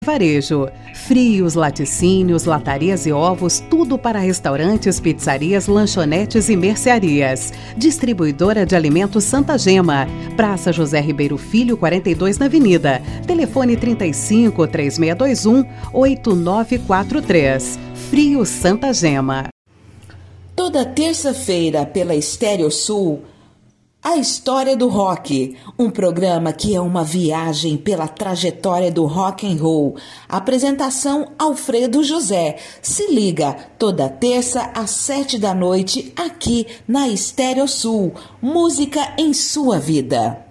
Varejo. Frios, laticínios, latarias e ovos, tudo para restaurantes, pizzarias, lanchonetes e mercearias. Distribuidora de alimentos Santa Gema. Praça José Ribeiro Filho, 42 na Avenida. Telefone 35 3621 8943. Frio Santa Gema. Toda terça-feira pela Estéreo Sul, A História do Rock, um programa que é uma viagem pela trajetória do rock and roll. Apresentação Alfredo José. Se liga, toda terça às 7 da noite, aqui na Estéreo Sul. Música em sua vida.